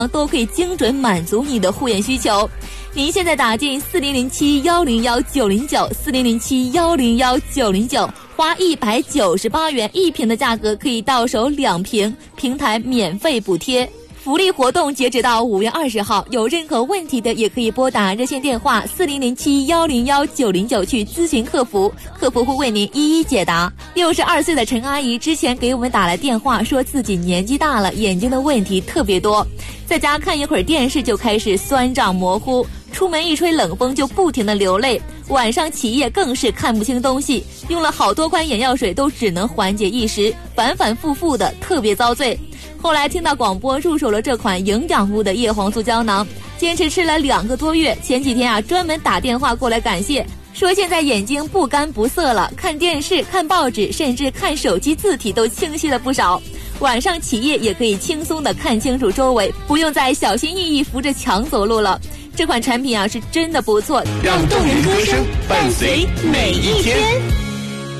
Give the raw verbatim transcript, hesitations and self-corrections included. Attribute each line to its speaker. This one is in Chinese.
Speaker 1: 都可以精准满足你的护眼需求。您现在打进四零零七幺零幺九零九四零零七幺零幺九零九，花一百九十八元一瓶的价格可以到手两瓶，平台免费补贴。福利活动截止到五月二十号，有任何问题的也可以拨打热线电话四零零七幺零幺九零九去咨询客服，客服会为您一一解答。六十二岁的陈阿姨之前给我们打来电话，说自己年纪大了，眼睛的问题特别多，在家看一会儿电视就开始酸胀模糊，出门一吹冷风就不停地流泪，晚上起夜更是看不清东西，用了好多款眼药水都只能缓解一时，反反复复的特别遭罪。后来听到广播入手了这款营养物的叶黄素胶囊，坚持吃了两个多月，前几天啊专门打电话过来感谢，说现在眼睛不干不涩了，看电视看报纸甚至看手机字体都清晰了不少，晚上起夜也可以轻松的看清楚周围，不用再小心翼翼扶着墙走路了。这款产品啊是真的不错，
Speaker 2: 让动人歌声伴随每一天。